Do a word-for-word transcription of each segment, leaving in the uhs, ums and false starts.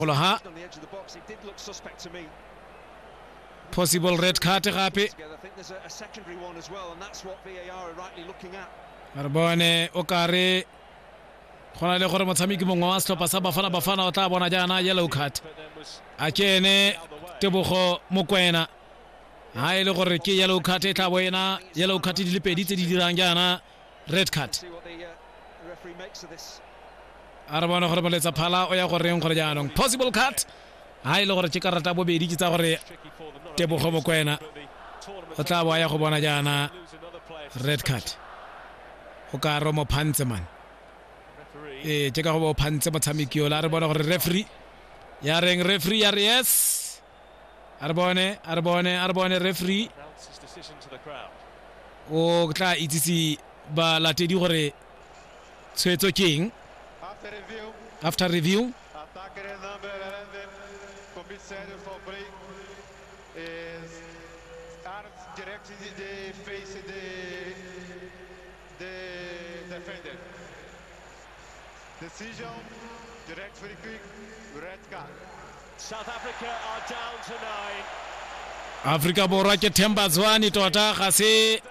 ha possible red card gape arbone o kare gona le gore motshameki mongwe wa setlhopha sa bafana bafana o tla bona jaana yellow card a kene Tebogo Mokoena ha ile gore ke yellow card e tla boena yellow card di le pedi tse di dirang jaana red card arbone gore boletsa phala o ya gore eng gore jaanong possible card ha ile gore ke karata bobedi ke tsa gore Tebogo Mokoena o tla boya go bona jaana red card o ka ro mo phantse man eh ke ka go bo phantse motshameki o la re bona gore referee ya reng referee ya re yes arbone arbone arbone referee o tla itsisi ba latedi gore tshwetso keng after review attacker number eleven commissaire for break is arms directed the face the the defender. Decision, direct free kick, red card. South Africa are down to nine. Africa Borwa ke Themba Zwane tota ga se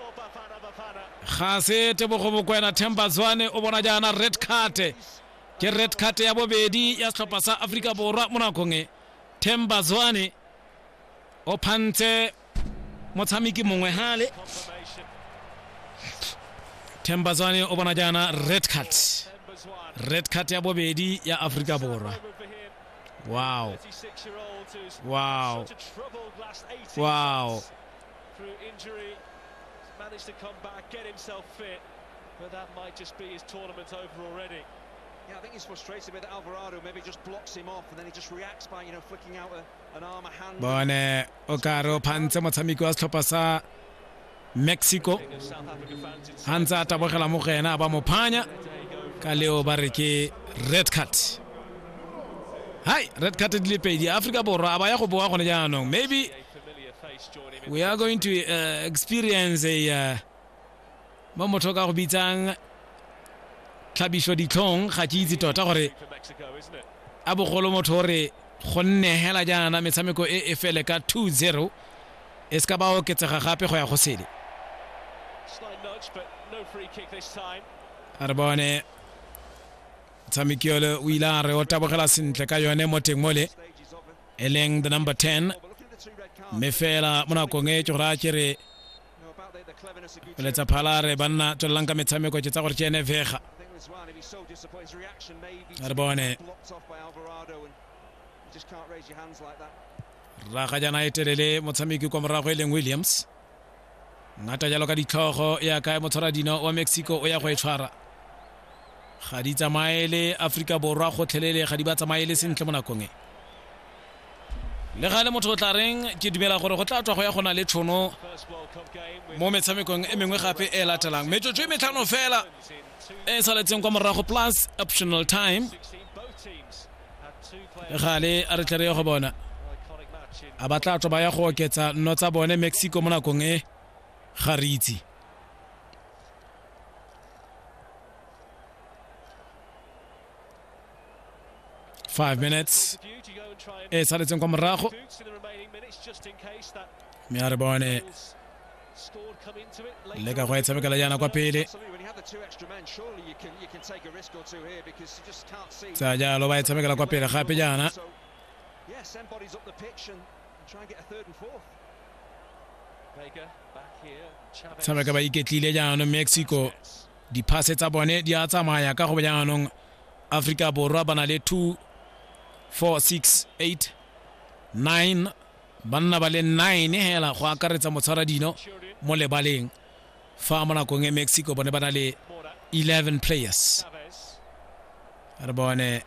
ga se Tebogo Mokoena Themba Zwane o bona jaana red card ke red card ya bobedi ya setlhopha sa Africa Borwa mo nakong e Themba Zwane o phantse motshameki mongwe hale Themba Zwane o bona jaana red card red card ya bobedi ya Africa Borwa. Wow. Wow. Wow. Through injury, managed to come back, get himself fit, but that might just be his tournament over already. Yeah, I think he's frustrated with Alvarado. Maybe just blocks him off, and then he just reacts by, you know, flicking out a, an arm, a hand. Bone o karo phantse motshameki wa setlhopha sa Mexico hanza tabogela mo gena ba mo phanya ka leo ba re ke red card. Hi, red card di le pedi Africa Borwa aba ya go boa gone jaanong. Maybe we are going to uh, experience a uh, mo motho ka go bitsang tlhabisho ditlhong ga ke itse tota gore a bogolo motho re gonne hela jaana metshameko e e fele ka two zero e ska ba o ketsega gape go ya go sele arbone tsamikole o ila re o tabogela sentle ka yone mo teng mole eleng the number ten me fela mona konge tjora kere letsa phala re banna tsolang ka metshameko ke tsa gore ke ene vega arbone raga jana etelele motshameki kwa morago eleng Williams ngata jalo ka ditlhogo ya ka motshwara dino wa Mexico o ya go e tshwara ga di tsamaele Africa Borwa go tlhelele ga di ba tsamaele sentle mo nakong e le gale motho o tla reng ke dumela gore go tla tswa go ya gona le tshono mo metshamekong e mengwe gape e latelang metsotso e metlhano fela e saletseng kwa morago plus optional time gale a re tlere go bona a batla tswa ba ya go oketsa nno tsa bone Mexico mo nakong e ga re itse five minutes e saletseng kwa morago me a re bone le ka go e tshamekela jana kwa pele tsa jalo ba e tshamekela kwa pele gape jana tshameka ba iketlile jaanong Mexico di passe tsa bone di a tsamaya ka go jaanong Africa Borwa bana le two four six eight nine banna ba le nine hela go akaretsa motshwara dino mo lebaleng fa mo nakong e Mexico bone bana le eleven players re bone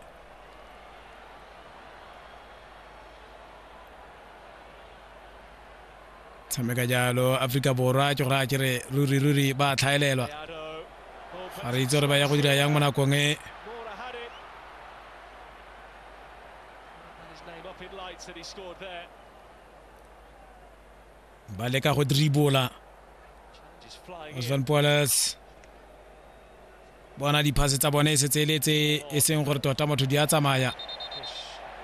tshameka jalo Africa Borwa ke gore kere ruri ruri ba tlhaelelwa ga re itse gore ba ya go dira yang mo nakong e ba leka go dribble Osvan Polas bona di pass tsa bone se tseletse e seng gore tota motho di a tsamaya